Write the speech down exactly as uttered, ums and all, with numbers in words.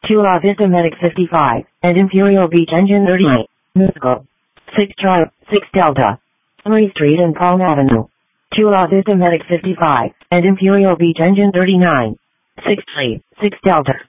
Chula Vista Medic fifty-five, and Imperial Beach Engine thirty-eight. Musical. six Charlie, six Delta. Murray Street and Palm Avenue. Chula Vista Medic fifty-five, and Imperial Beach Engine thirty-nine. six three, six Delta.